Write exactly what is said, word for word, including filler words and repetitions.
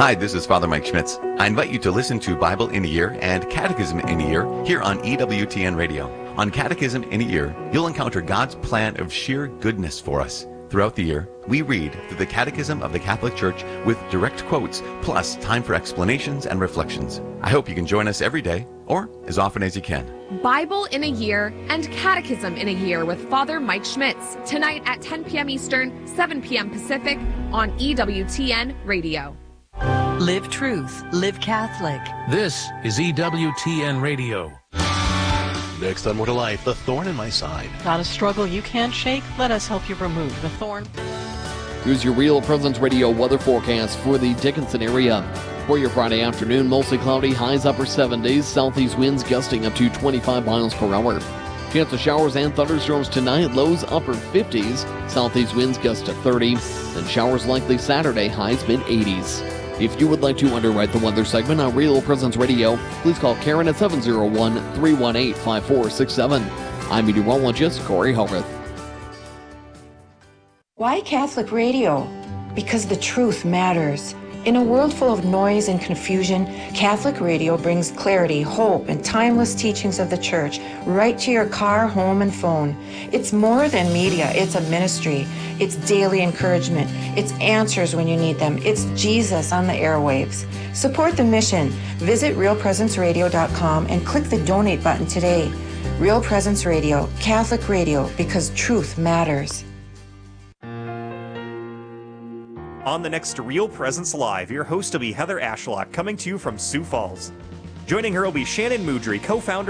Hi, this is Father Mike Schmitz. I invite you to listen to Bible in a Year and Catechism in a Year here on E W T N Radio. On Catechism in a Year, you'll encounter God's plan of sheer goodness for us. Throughout the year, we read through the Catechism of the Catholic Church with direct quotes, plus time for explanations and reflections. I hope you can join us every day, or as often as you can. Bible in a Year and Catechism in a Year with Father Mike Schmitz, tonight at ten p.m. Eastern, seven p.m. Pacific on E W T N Radio. Live truth, live Catholic. This is E W T N Radio. Next on More to Life, the thorn in my side. Got a struggle you can't shake? Let us help you remove the thorn. Here's your Real Presence Radio weather forecast for the Dickinson area. For your Friday afternoon, mostly cloudy, highs upper seventies, southeast winds gusting up to twenty-five miles per hour. Chance of showers and thunderstorms tonight, lows upper fifties, southeast winds gust to thirty, and showers likely Saturday, highs mid eighties. If you would like to underwrite the weather segment on Real Presence Radio, please call Karen at seven oh one, three one eight, five four six seven. I'm meteorologist Corey Hogarth. Why Catholic radio? Because the truth matters. In a world full of noise and confusion, Catholic radio brings clarity, hope, and timeless teachings of the Church right to your car, home, and phone. It's more than media. It's a ministry. It's daily encouragement. It's answers when you need them. It's Jesus on the airwaves. Support the mission. Visit real presence radio dot com and click the donate button today. Real Presence Radio, Catholic radio, because truth matters. On the next Real Presence Live, your host will be Heather Ashlock, coming to you from Sioux Falls. Joining her will be Shannon Moudry, co-founder